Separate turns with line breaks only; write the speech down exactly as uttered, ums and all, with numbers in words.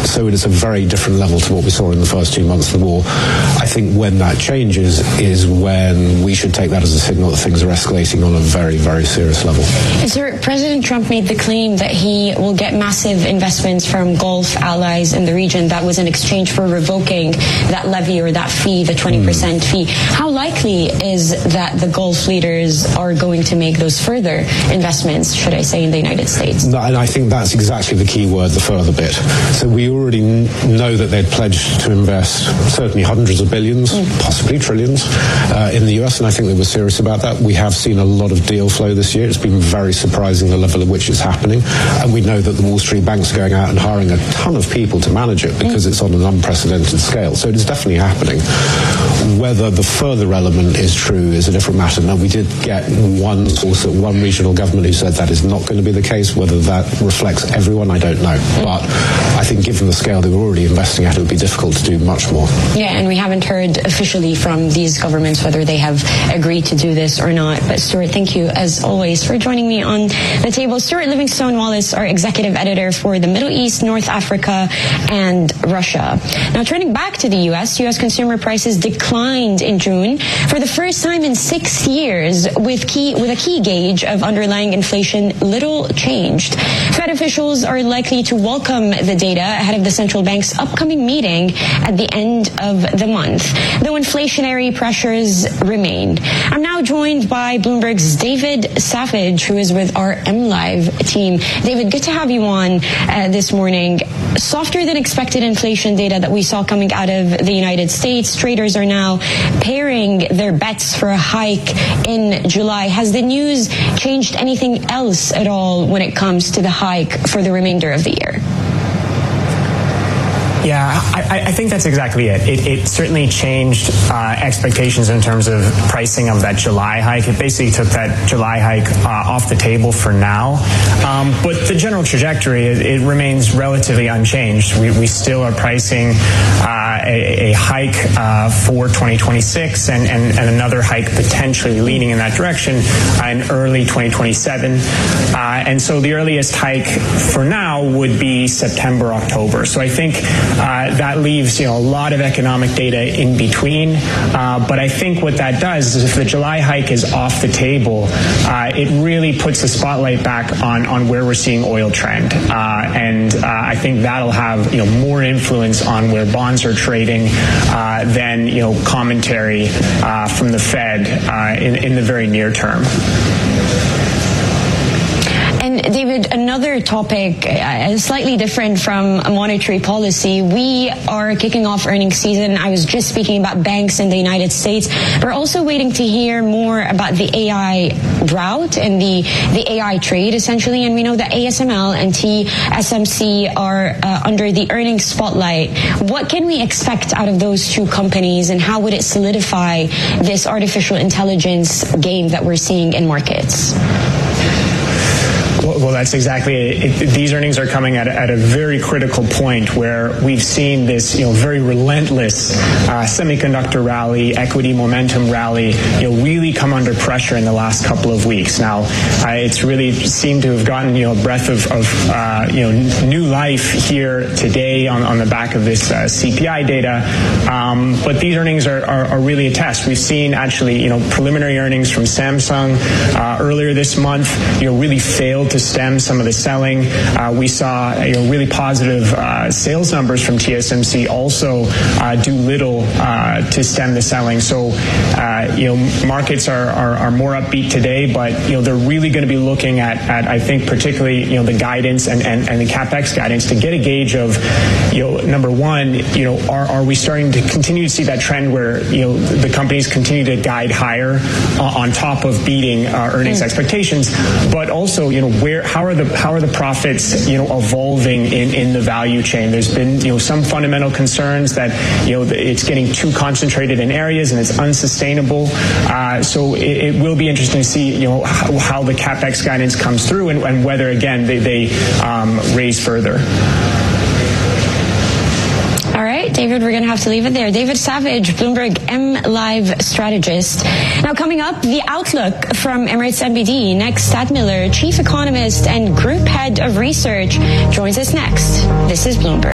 So it is a very different level to what we saw in the first two months of the war. I think when that changes is when we should take that as a signal that things are escalating on a very, very serious level.
Sir, President Trump made the claim that he will get massive investments from Gulf allies in the region. That was in exchange for revoking that levy or that fee, the twenty percent mm. fee. How likely is that the Gulf leaders are going to make those further investments, should I say, in the United States?
No, and I think that's exactly the key word, the further bit. So we already n- know that they'd pledged to invest certainly hundreds of billions, mm. possibly trillions, uh, in the U S, and I think they were serious about that. We have seen a lot of deal flow this year. It's been very surprising the level at which it's happening, and we know that the Wall Street banks are going out and hiring a ton of people to manage it because mm. it's on an unprecedented scale. So it is definitely happening. Whether the further element is true is a different matter. Now, we did get one source, one regional government who said that is not going to be the case. Whether that reflects everyone, I don't know. Mm. But I think given the scale they were already investing at, it would be difficult to do much more.
Yeah, and we haven't heard officially from these governments whether they have agreed to do this or not. But Stuart, thank you as always for joining me on the table. Stuart Livingstone Wallace, our executive editor for the Middle East, North Africa, and Russia. Now, turning back to the U S, U S consumer prices declined in June for the first time in six years, with key with a key gauge of underlying inflation little changed. Fed officials are likely to welcome the data ahead of the central bank's upcoming meeting at the end of the month, though inflationary pressures remain. I'm now joined by Bloomberg's David Savage, who is with our MLive team. David, good to have you on uh, this morning. Softer than expected inflation data that we saw coming out of the United States. Traders are now pairing their bets for a hike in July. Has the news changed anything else at all when it comes to the hike for the remainder of the year?
Yeah, I, I think that's exactly it. It, it certainly changed uh, expectations in terms of pricing of that July hike. It basically took that July hike uh, off the table for now. Um, but the general trajectory, it, it remains relatively unchanged. We, we still are pricing uh, a, a hike uh, for twenty twenty-six and, and, and another hike potentially leaning in that direction uh, in early twenty twenty-seven. Uh, and so the earliest hike for now would be September, October. So I think Uh, that leaves, you know, a lot of economic data in between. Uh, but I think what that does is if the July hike is off the table, uh, it really puts the spotlight back on, on where we're seeing oil trend. Uh, and uh, I think that'll have, you know, more influence on where bonds are trading uh, than, you know, commentary uh, from the Fed uh, in, in the very near term.
And David, another topic uh, slightly different from monetary policy. We are kicking off earnings season. I was just speaking about banks in the United States. We're also waiting to hear more about the A I drought and the, the A I trade, essentially. And we know that A S M L and T S M C are uh, under the earnings spotlight. What can we expect out of those two companies, and how would it solidify this artificial intelligence game that we're seeing in markets?
Well, that's exactly it. It, these earnings are coming at, at a very critical point where we've seen this, you know, very relentless uh, semiconductor rally, equity momentum rally, you know, really come under pressure in the last couple of weeks. Now, uh, it's really seemed to have gotten, you know, a breath of, of uh, you know, new life here today on, on the back of this uh, C P I data. Um, but these earnings are, are, are really a test. We've seen actually, you know, preliminary earnings from Samsung uh, earlier this month, you know, really failed to stem some of the selling. Uh, we saw, you know, really positive uh, sales numbers from T S M C also uh, do little uh, to stem the selling. So, uh, you know, markets are, are, are more upbeat today, but, you know, they're really going to be looking at, at, I think, particularly, you know, the guidance and, and, and the CapEx guidance to get a gauge of, you know, number one, you know, are, are we starting to continue to see that trend where, you know, the companies continue to guide higher uh, on top of beating uh, earnings mm. expectations, but also, you know, where, how are the how are the profits, you know, evolving in, in the value chain? There's been, you know, some fundamental concerns that, you know, it's getting too concentrated in areas and it's unsustainable. Uh, so it, it will be interesting to see, you know, how, how the CapEx guidance comes through and, and whether, again, they, they um, raise further.
All right, David, we're going to have to leave it there. David Savage, Bloomberg MLive strategist. Now, coming up, the outlook from Emirates N B D. Next, Tad Miller, chief economist and group head of research, joins us next. This is Bloomberg.